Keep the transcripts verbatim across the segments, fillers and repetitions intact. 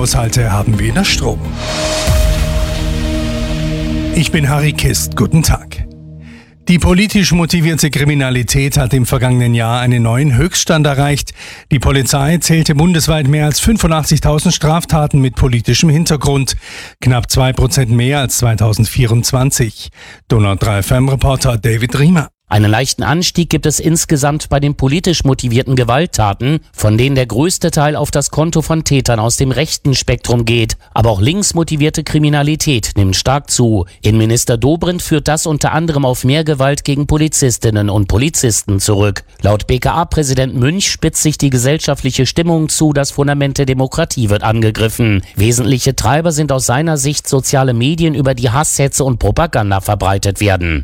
Haushalte haben wieder Strom. Ich bin Harry Kist. Guten Tag. Die politisch motivierte Kriminalität hat im vergangenen Jahr einen neuen Höchststand erreicht. Die Polizei zählte bundesweit mehr als fünfundachtzigtausend Straftaten mit politischem Hintergrund. Knapp zwei Prozent mehr als zweitausendvierundzwanzig. Donau drei F M-Reporter David Riemer. Einen leichten Anstieg gibt es insgesamt bei den politisch motivierten Gewalttaten, von denen der größte Teil auf das Konto von Tätern aus dem rechten Spektrum geht. Aber auch links motivierte Kriminalität nimmt stark zu. Innenminister Dobrindt führt das unter anderem auf mehr Gewalt gegen Polizistinnen und Polizisten zurück. Laut B K A-Präsident Münch spitzt sich die gesellschaftliche Stimmung zu, das Fundament der Demokratie wird angegriffen. Wesentliche Treiber sind aus seiner Sicht soziale Medien, über die Hasshetze und Propaganda verbreitet werden.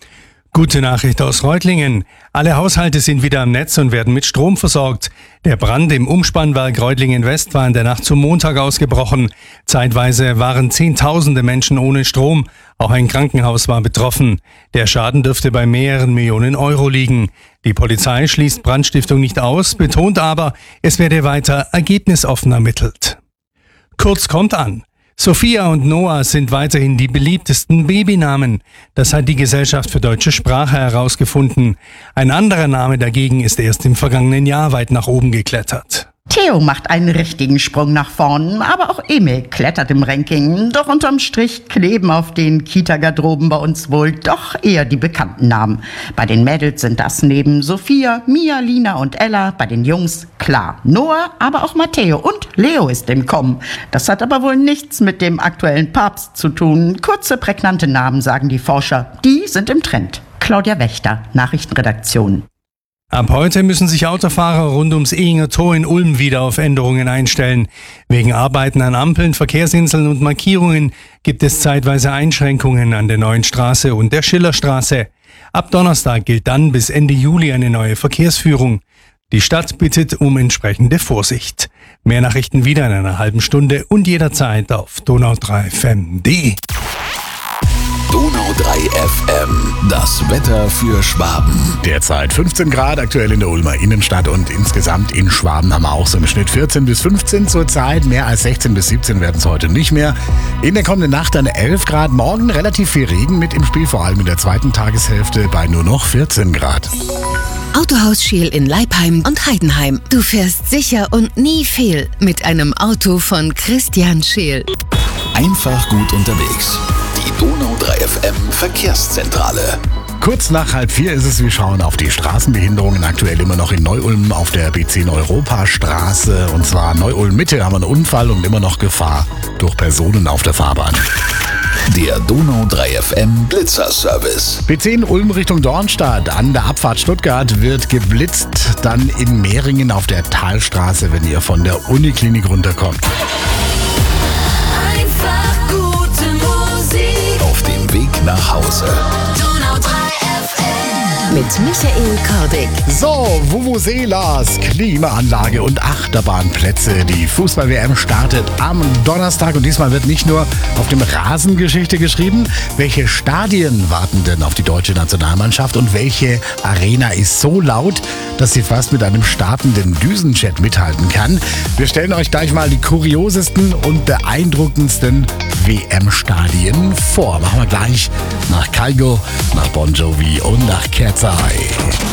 Gute Nachricht aus Reutlingen. Alle Haushalte sind wieder am Netz und werden mit Strom versorgt. Der Brand im Umspannwerk Reutlingen West war in der Nacht zum Montag ausgebrochen. Zeitweise waren Zehntausende Menschen ohne Strom. Auch ein Krankenhaus war betroffen. Der Schaden dürfte bei mehreren Millionen Euro liegen. Die Polizei schließt Brandstiftung nicht aus, betont aber, es werde weiter ergebnisoffen ermittelt. Kurz kommt an. Sophia und Noah sind weiterhin die beliebtesten Babynamen. Das hat die Gesellschaft für deutsche Sprache herausgefunden. Ein anderer Name dagegen ist erst im vergangenen Jahr weit nach oben geklettert. Theo macht einen richtigen Sprung nach vorn, aber auch Emil klettert im Ranking. Doch unterm Strich kleben auf den Kita-Garderoben bei uns wohl doch eher die bekannten Namen. Bei den Mädels sind das neben Sophia, Mia, Lina und Ella, bei den Jungs klar Noah, aber auch Matteo und Leo ist im Kommen. Das hat aber wohl nichts mit dem aktuellen Papst zu tun. Kurze, prägnante Namen, sagen die Forscher. Die sind im Trend. Claudia Wächter, Nachrichtenredaktion. Ab heute müssen sich Autofahrer rund ums Ehinger Tor in Ulm wieder auf Änderungen einstellen. Wegen Arbeiten an Ampeln, Verkehrsinseln und Markierungen gibt es zeitweise Einschränkungen an der neuen Straße und der Schillerstraße. Ab Donnerstag gilt dann bis Ende Juli eine neue Verkehrsführung. Die Stadt bittet um entsprechende Vorsicht. Mehr Nachrichten wieder in einer halben Stunde und jederzeit auf Donau drei F M punkt de. Donau drei F M, das Wetter für Schwaben. Derzeit fünfzehn Grad, aktuell in der Ulmer Innenstadt und insgesamt in Schwaben haben wir auch so im Schnitt vierzehn bis fünfzehn zurzeit. Mehr als sechzehn bis siebzehn werden es heute nicht mehr. In der kommenden Nacht dann elf Grad, morgen relativ viel Regen mit im Spiel, vor allem in der zweiten Tageshälfte bei nur noch vierzehn Grad. Autohaus Scheel in Leipheim und Heidenheim. Du fährst sicher und nie fehl mit einem Auto von Christian Scheel. Einfach gut unterwegs. Die Donau drei F M Verkehrszentrale. Kurz nach halb vier ist es, wir schauen auf die Straßenbehinderungen. Aktuell immer noch in Neu-Ulm auf der B zehn Europastraße. Und zwar Neu-Ulm Mitte haben wir einen Unfall und immer noch Gefahr durch Personen auf der Fahrbahn. Der Donau drei F M Blitzerservice. B zehn Ulm Richtung Dornstadt. An der Abfahrt Stuttgart wird geblitzt. Dann in Mehringen auf der Talstraße, wenn ihr von der Uniklinik runterkommt. Einfach gute Musik. Auf dem Weg nach Hause. Donau drei F M. Mit Michael Kordick. So, Vuvuzelas, Klimaanlage und Achterbahnplätze. Die Fußball-W M startet am Donnerstag und diesmal wird nicht nur auf dem Rasen Geschichte geschrieben. Welche Stadien warten denn auf die deutsche Nationalmannschaft und welche Arena ist so laut, dass sie fast mit einem startenden Düsenjet mithalten kann? Wir stellen euch gleich mal die kuriosesten und beeindruckendsten W M-Stadien vor. Machen wir gleich nach Kygo, nach Bon Jovi und nach Cat's Eye.